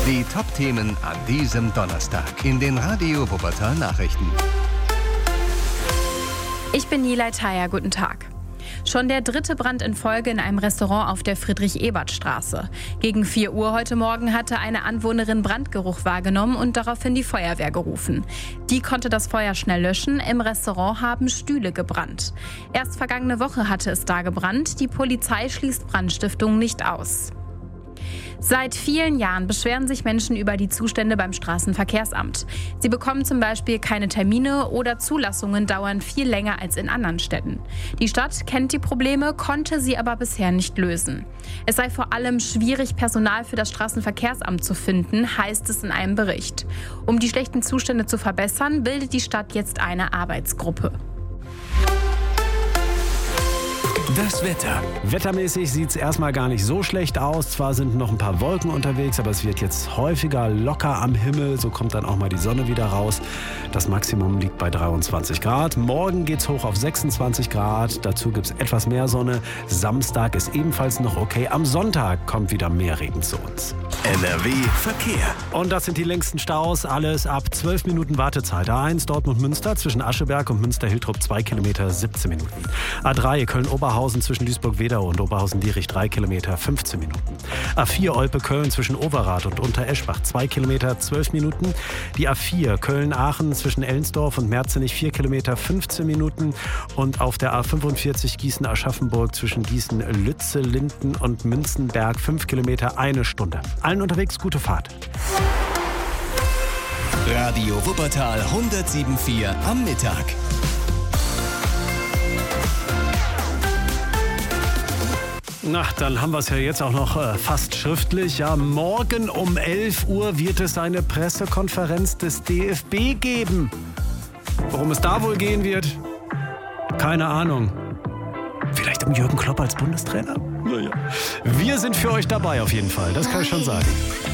Die Top-Themen an diesem Donnerstag in den Radio Wuppertal Nachrichten. Ich bin Nilay Taya, guten Tag. Schon der dritte Brand in Folge in einem Restaurant auf der Friedrich-Ebert-Straße. Gegen 4 Uhr heute Morgen hatte eine Anwohnerin Brandgeruch wahrgenommen und daraufhin die Feuerwehr gerufen. Die konnte das Feuer schnell löschen. Im Restaurant haben Stühle gebrannt. Erst vergangene Woche hatte es da gebrannt. Die Polizei schließt Brandstiftung nicht aus. Seit vielen Jahren beschweren sich Menschen über die Zustände beim Straßenverkehrsamt. Sie bekommen zum Beispiel keine Termine oder Zulassungen dauern viel länger als in anderen Städten. Die Stadt kennt die Probleme, konnte sie aber bisher nicht lösen. Es sei vor allem schwierig, Personal für das Straßenverkehrsamt zu finden, heißt es in einem Bericht. Um die schlechten Zustände zu verbessern, bildet die Stadt jetzt eine Arbeitsgruppe. Das Wetter. Wettermäßig sieht es erstmal gar nicht so schlecht aus. Zwar sind noch ein paar Wolken unterwegs, aber es wird jetzt häufiger locker am Himmel. So kommt dann auch mal die Sonne wieder raus. Das Maximum liegt bei 23 Grad. Morgen geht es hoch auf 26 Grad. Dazu gibt es etwas mehr Sonne. Samstag ist ebenfalls noch okay. Am Sonntag kommt wieder mehr Regen zu uns. NRW Verkehr. Und das sind die längsten Staus. Alles ab 12 Minuten Wartezeit. A1 Dortmund-Münster zwischen Ascheberg und Münster-Hiltrup 2 Kilometer 17 Minuten. A3 Köln-Oberhausen zwischen Duisburg-Wedau und Oberhausen-Dierich 3 Kilometer 15 Minuten. A4 Olpe-Köln zwischen Overath und Untereschbach 2 Kilometer 12 Minuten. Die A4 Köln-Aachen zwischen Ellensdorf und Merzenich 4 Kilometer 15 Minuten. Und auf der A45 Gießen-Aschaffenburg zwischen Gießen-Lütze, Linden und Münzenberg 5 Kilometer 1 Stunde. Allen unterwegs gute Fahrt. Radio Wuppertal 107.4 am Mittag. Na, dann haben wir es ja jetzt auch noch fast schriftlich. Ja, morgen um 11 Uhr wird es eine Pressekonferenz des DFB geben. Worum es da wohl gehen wird? Keine Ahnung. Vielleicht um Jürgen Klopp als Bundestrainer? Naja. Wir sind für euch dabei auf jeden Fall, das kann ich schon sagen.